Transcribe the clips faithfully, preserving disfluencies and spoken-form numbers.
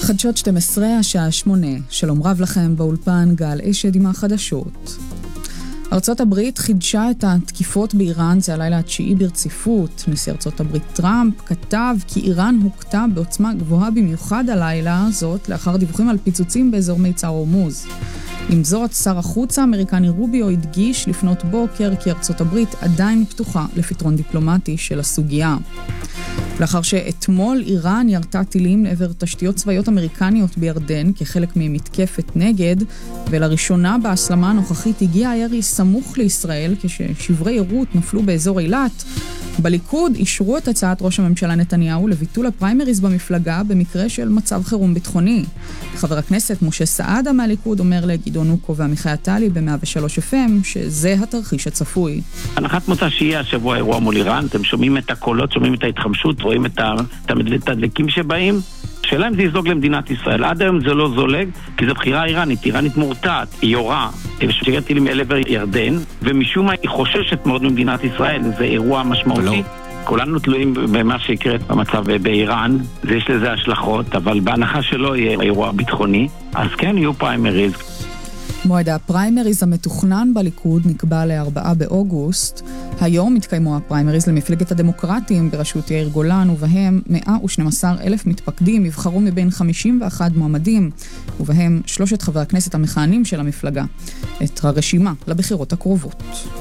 חדשות שתים עשרה, השעה שמונה. שלום רב לכם, באולפן גל אשד עם החדשות. ארצות הברית חידשה את התקיפות באיראן, זה הלילה התשיעי ברציפות. נשיא ארצות הברית טראמפ כתב כי איראן הוקטה בעוצמה גבוהה במיוחד הלילה הזאת, לאחר דיווחים על פיצוצים באזור מיצר הורמוז. עם זאת, שר החוץ האמריקני רוביו הדגיש לפנות בוקר כי ארצות הברית עדיין פתוחה לפתרון דיפלומטי של הסוגיה. לאחר שאתמול איראן ירתה טילים לעבר תשתיות צבאיות אמריקניות בירדן כחלק ממתקפת נגד, ולראשונה בהסלמה הנוכחית הגיע הירי סמוך לישראל כששברי יירוט נפלו באזור אילת. בליכוד אישרו את הצעת ראש הממשלה נתניהו לביטול הפריימריז במפלגה במקרה של מצב חירום ביטחוני. חבר הכנסת משה סעדה מהליכוד אומר לגדעון אוקו ועמיחי עטלי ב-מאה ושלוש אף אם שזה התרחיש הצפוי. הנחת מוצא שיהיה השבוע אירוע מול איראן, אתם שומעים את הקולות, שומעים את ההתחמשות, רואים את המתדלקים שבאים. שאלה אם זה יזלוג למדינת ישראל. עד היום זה לא זולג, כי זו בחירה איראנית. איראנית מורתעת, היא יורה, שגר טילים אל עבר ירדן, ומשום מה היא חוששת מאוד ממדינת ישראל. זה אירוע משמעותי. כולנו תלויים במה שיקרה במצב באיראן, ויש לזה השלכות, אבל בהנחה שלא יהיה אירוע ביטחוני, אז כן יהיו פריימריז. מועד הפריימריז המתוכנן בליכוד נקבע לארבעה באוגוסט. היום מתקיימו הפריימריז למפלגת הדמוקרטים בראשות יאיר גולן, ובהם מאה ושנים עשר אלף מתפקדים יבחרו מבין חמישים ואחד מועמדים, ובהם שלושת חברי הכנסת המכהנים של המפלגה, את הרשימה לבחירות הקרובות.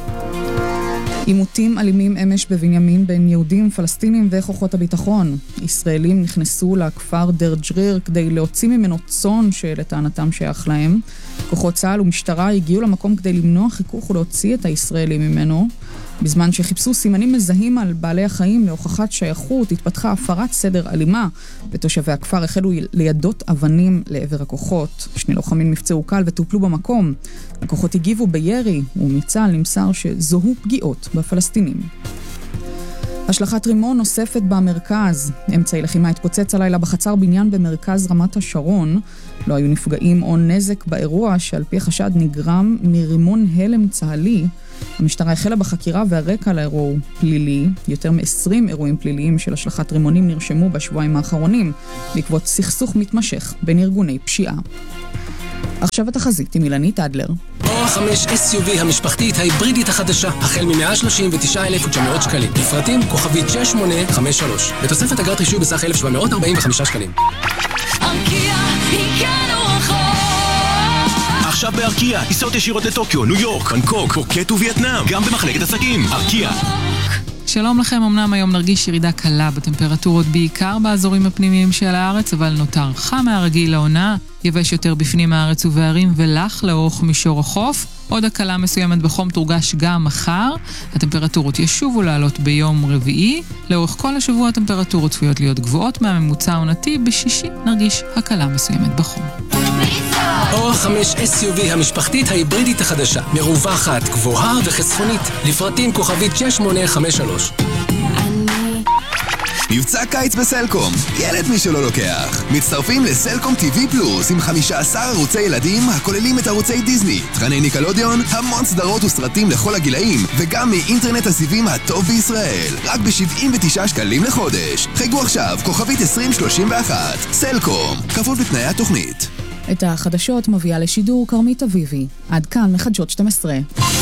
עימותים אלימים אמש בבנימין בין יהודים, פלסטינים וכוחות הביטחון. ישראלים נכנסו לכפר דר ג'ריר כדי להוציא ממנו צאן שלטענתם שייך להם. כוחות צה"ל ומשטרה הגיעו למקום כדי למנוע חיכוך ולהוציא את הישראלים ממנו. בזמן שחיפשו סימנים מזהים על בעלי החיים להוכחת שייכות, התפתחה הפרת סדר אלימה, ותושבי הכפר החלו לידות אבנים לעבר הכוחות. שני לוחמים נפצעו קל וטופלו במקום. הכוחות הגיבו בירי, ומצה"ל נמסר שזוהו פגיעות בפלסטינים. השלכת רימון נוספת במרכז. אמצעי לחימה התפוצץ הלילה בחצר בניין במרכז רמת השרון. לא היו נפגעים או נזק באירוע שעל פי החשד נגרם מרימון הלם צה"לי. המשטרה החלה בחקירה והרקע לאירוע הוא פלילי. יותר מ-עשרים אירועים פליליים של השלכת רימונים נרשמו בשבועיים האחרונים, בעקבות סכסוך מתמשך בין ארגוני פשיעה. עכשיו התחזית עם אילנית אדלר. אור חמש אס יו וי המשפחתית ההיברידית החדשה, החל מ-מאה שלושים ותשעה אלף ותשע מאות שקלים. לפרטים כוכבית שש שמונה חמש שלוש. בתוספת אגרת רישוי בסך אלף שבע מאות ארבעים וחמישה שקלים. ארקיע, הגענו רחוק. עכשיו בארקיע, טיסות ישירות לטוקיו, ניו יורק, בנקוק, פוקט ווייטנאם, גם במחלקת עסקים. ארקיע. שלום לכם, אמנם היום נרגיש ירידה קלה בטמפרטורות בעיקר באזורים הפנימיים של הארץ, אבל נותר חם מהרגיל לעונה, יבש יותר בפנים הארץ ובערים ולח לאורך מישור החוף. עוד הקלה מסוימת בחום תורגש גם מחר. הטמפרטורות ישובו לעלות ביום רביעי. לאורך כל השבוע הטמפרטורות צפויות להיות גבוהות מהממוצע העונתי. בשישי נרגיש הקלה מסוימת בחום. אור חמש אס יו וי המשפחתית ההיברידית החדשה, מרווחת, גבוהה וחסכונית. לפרטים כוכבית שש שמונה חמש שלוש. מבצע קיץ בסלקום, ילד מי שלא לוקח. מצטרפים לסלקום טי וי פלוס עם חמישה עשר ערוצי ילדים הכוללים את ערוצי דיזני, תכני ניקלודיון, המון סדרות וסרטים לכל הגילאים, וגם מאינטרנט הסיבים הטוב בישראל, רק ב-שבעים ותשעה שקלים לחודש. חייגו עכשיו, כוכבית עשרים שלושים ואחת. סלקום, כפוף בתנאי התוכנית. את החדשות מביאה לשידור קרמית אביבי. עד כאן מחדשות שתים עשרה.